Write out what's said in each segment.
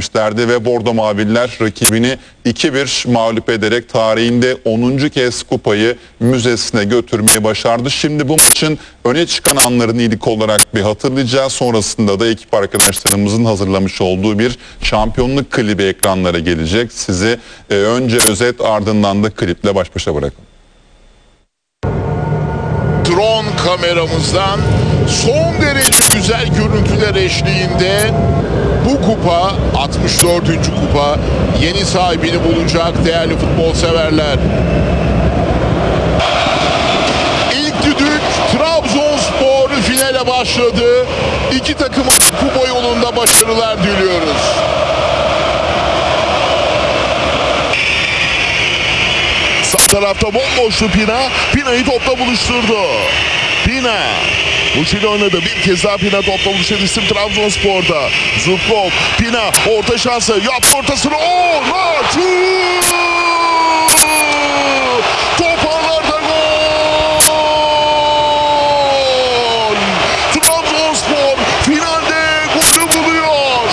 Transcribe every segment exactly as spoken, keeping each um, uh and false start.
vermişlerdi ve Bordo Maviller rakibini iki bir mağlup ederek tarihinde onuncu kez kupayı müzesine götürmeyi başardı. Şimdi bu maçın öne çıkan anlarını ilk olarak bir hatırlayacağız. Sonrasında da ekip arkadaşlarımızın hazırlamış olduğu bir şampiyonluk klibi ekranlara gelecek. Sizi e, önce özet, ardından da kliple baş başa bırakın. Drone kameramızdan son derece güzel görüntüler eşliğinde bu kupa, altmış dördüncü kupa, yeni sahibini bulacak değerli futbol severler. İlk düdük Trabzonspor finale başladı. İki takıma kupa yolunda başarılar diliyoruz. Sağ tarafta bomboştu Pina. Pina'yı topla buluşturdu. Pina. Uçuyla oynadı. Bir kez daha Pina topla buluşan isim Trabzonspor'da. Zubkov. Pina orta şansı. Yaptı ortasını. Oo! Şut! Top ağlarda gol! Trabzonspor finalde golü buluyor.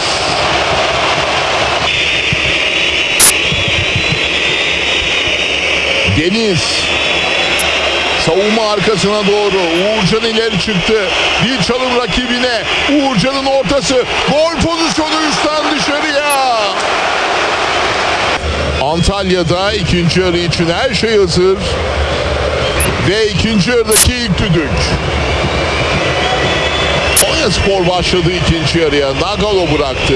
Deniz savunma arkasına doğru, Uğurcan ileri çıktı, bir çalım rakibine, Uğurcan'ın ortası, gol pozisyonu üstten dışarıya. Antalya'da ikinci yarı için her şey hazır ve ikinci yarıdaki ilk düdük. Konyaspor başladı ikinci yarıya, Nagalo bıraktı.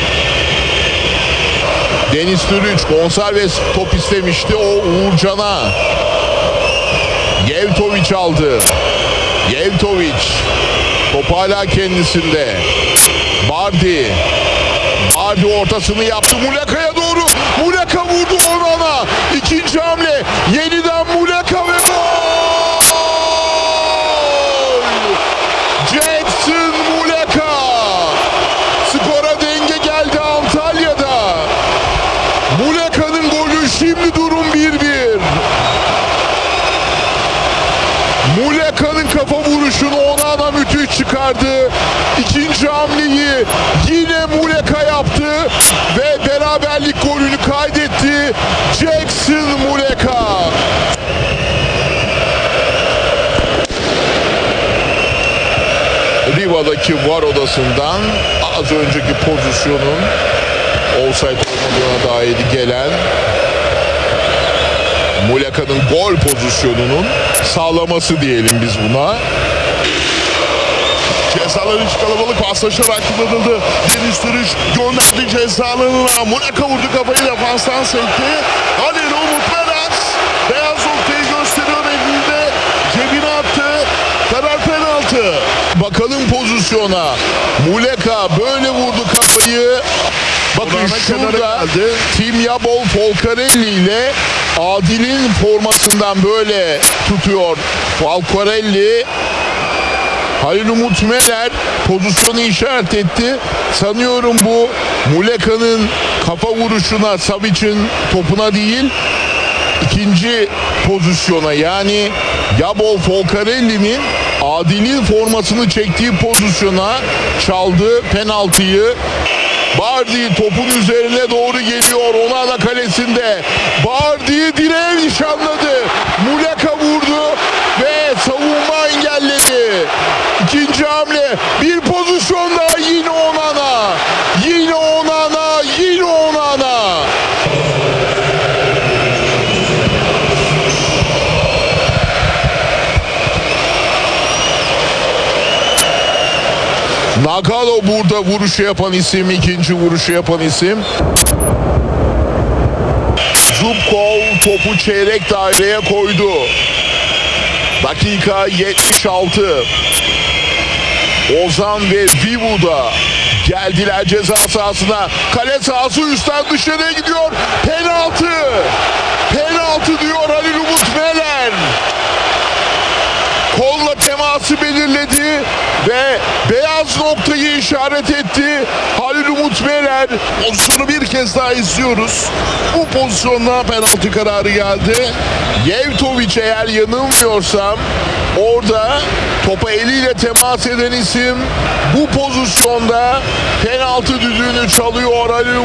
Deniz Türüç Gonçalves top istemişti, o Uğurcan'a. Yevtoviç aldı. Yevtoviç top hala kendisinde. Bardi. Bardi ortasını yaptı Muleka'ya doğru. Muleka vurdu Onan'a. İkinci hamle. Yeniden Muleka ve gol! Jackson Muleka. Skora denge geldi Antalya'da. Muleka'nın golü, şimdi durum bir bir. Muleka'nın kafa vuruşunu Onana müthiş çıkardı. İkinci hamleyi yine Muleka yaptı ve beraberlik golünü kaydetti. Jackson Muleka. Riva'daki var odasından az önceki pozisyonun offside olmadığına dair gelen Muleka'nın gol pozisyonunun sağlaması diyelim biz buna. Cezaların iç kalabalık, paslaşarak kullanıldı. Deniz Türüç gönderdi cezalarına. Muleka vurdu kafayı, defanstan sekti. Halil Umut Meler beyaz noktayı gösteriyor elinde. Cebine attı. Karar penaltı. Bakalım pozisyona. Muleka böyle vurdu kafayı. Bakın şurada Timyabol Folcarelli ile Adil'in formasından böyle tutuyor Folcarelli. Halil Umut Meler pozisyonu işaret etti. Sanıyorum bu Muleka'nın kafa vuruşuna, Savic'in topuna değil, ikinci pozisyona, yani Yabol Folcarelli'nin Adil'in formasını çektiği pozisyona çaldı penaltıyı. Bardi topun üzerine doğru geliyor. Onana kalesinde. Bardi direğe nişanladı. Muleka vurdu ve savunma engelledi. İkinci hamle. Bir pozisyon daha, yine Onana. Yine Onana. Yine Onana. Nagalo burada vuruşu yapan isim, ikinci vuruşu yapan isim. Zubkov topu çeyrek daireye koydu. Dakika yetmiş altı. Ozan ve Vivu'da geldiler ceza sahasına. Kale sahası üstten dışarıya gidiyor. Penaltı. Penaltı diyor Halil Umut Meler. Kolla teması belirledi ve beyaz noktayı işaret etti Halil Umut Meler. Pozisyonu bir kez daha izliyoruz. Bu pozisyonda penaltı kararı geldi. Yevtoviç, eğer yanılmıyorsam, orada topa eliyle temas eden isim bu pozisyonda penaltı düdüğünü çalıyor Halil